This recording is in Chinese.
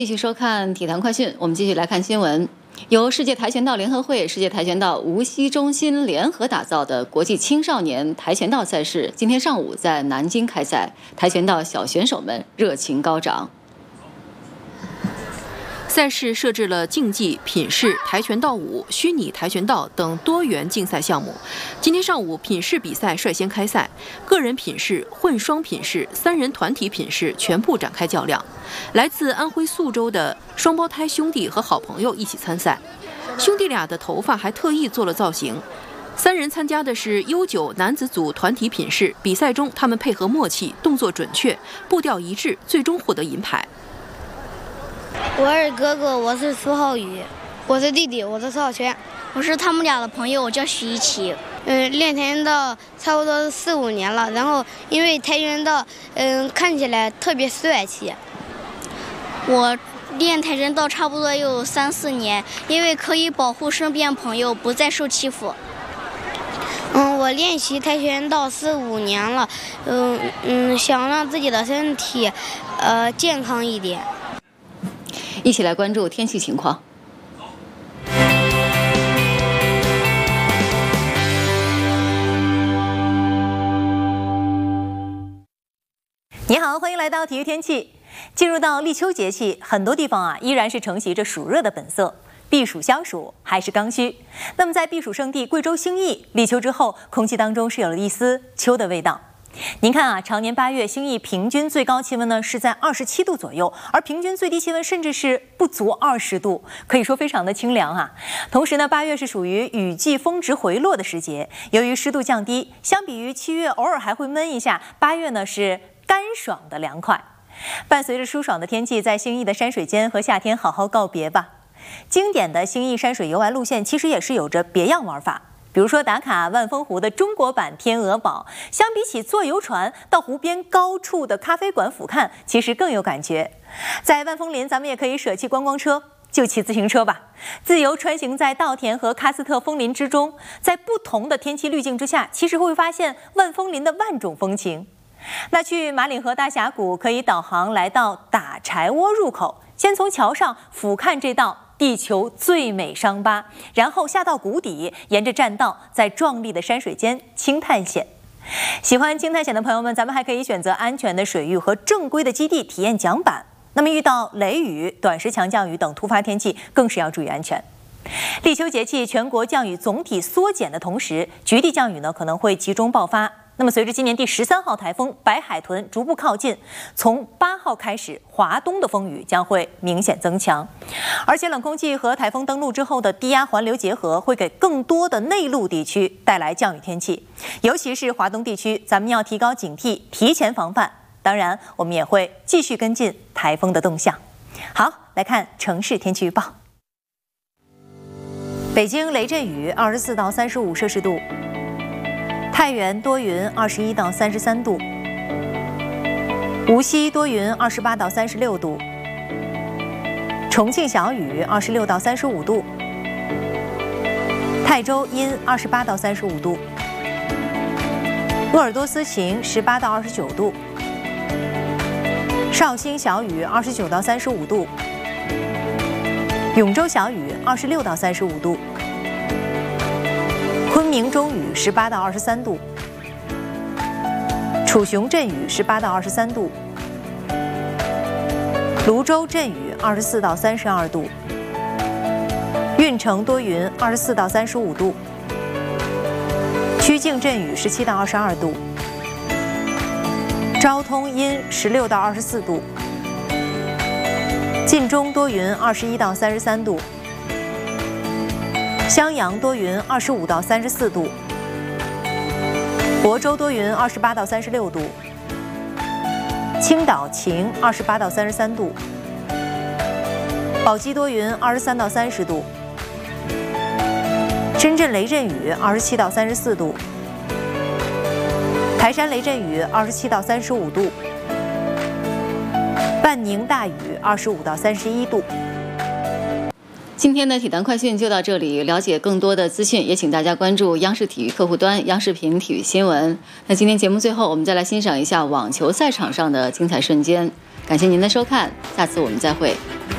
继续收看体坛快讯，我们继续来看新闻。由世界跆拳道联合会、世界跆拳道无锡中心联合打造的国际青少年跆拳道赛事，今天上午在南京开赛，跆拳道小选手们热情高涨。 赛事设置了竞技、品试、跆拳道舞、虚拟跆拳道等多元竞赛项目。今天上午，品试比赛率先开赛，个人品试、混双品试、3人团体品试全部展开较量。来自安徽宿州的双胞胎兄弟和好朋友一起参赛，兄弟俩的头发还特意做了造型。3人参加的是U9男子组团体品试，比赛中他们配合默契，动作准确，步调一致，最终获得银牌。 我是哥哥，我是苏浩宇； 我是弟弟，我是邵轩； 我是他们俩的朋友，我叫徐一奇。 练跆拳道差不多4、5年了，然后因为跆拳道，看起来特别帅气。 我练跆拳道差不多有3、4年，因为可以保护身边朋友不再受欺负。 我练习跆拳道4、5年了，想让自己的身体，健康一点。 一起来关注天气情况。 你好，欢迎来到体育天气。进入到立秋节气，很多地方依然是承袭着暑热的本色，避暑消暑还是刚需。那么在避暑胜地贵州兴义，立秋之后，空气当中是有了一丝秋的味道。您看常年8月兴义平均最高气温呢是在27度左右，而平均最低气温甚至是不足20度，可以说非常的清凉。同时呢，8月是属于雨季峰值回落的时节，由于湿度降低，相比于7月偶尔还会闷一下，8月呢是干爽的凉快。伴随着舒爽的天气，在兴义的山水间和夏天好好告别吧。经典的兴义山水游玩路线其实也是有着别样玩法。比如说打卡万峰湖的中国版天鹅堡，相比起坐游船到湖边高处的咖啡馆俯瞰，其实更有感觉。在万峰林，咱们也可以舍弃观光车，就骑自行车吧，自由穿行在稻田和喀斯特枫林之中，在不同的天气滤镜之下，其实会发现万峰林的万种风情。那去马岭河大峡谷，可以导航来到打柴窝入口，先从桥上俯瞰这道地球最美伤疤，然后下到谷底，沿着栈道在壮丽的山水间轻探险。喜欢轻探险的朋友们，咱们还可以选择安全的水域和正规的基地体验桨板。那么遇到雷雨、短时强降雨等突发天气，更是要注意安全。立秋节气，全国降雨总体缩减的同时，局地降雨呢可能会集中爆发。那么随着今年第13号台风白海豚逐步靠近，从8号开始，华东的风雨将会明显增强，而且冷空气和台风登陆之后的低压环流结合，会给更多的内陆地区带来降雨天气，尤其是华东地区，咱们要提高警惕，提前防范。当然，我们也会继续跟进台风的动向。好，来看城市天气预报。北京雷阵雨24到35摄氏度。太原多云21到33度，无锡多云28到36度，重庆小雨26到35度，泰州阴28到35度，鄂尔多斯晴18到29度，绍兴小雨29到35度，永州小雨26到35度。昆明中雨18到23度，楚雄阵雨18到23度，泸州阵雨24到32度，运城多云24到35度，曲靖阵雨17到22度，昭通阴16到24度，晋中多云21到33度，襄阳多云25到34度，亳州多云28到36度，青岛晴28到33度，宝鸡多云23到30度，深圳雷阵雨27到34度，台山雷阵雨27到35度，万宁大雨25到31度。 今天的体坛快讯就到这里，了解更多的资讯，也请大家关注央视体育客户端、央视频体育新闻。那今天节目最后，我们再来欣赏一下网球赛场上的精彩瞬间。感谢您的收看，下次我们再会。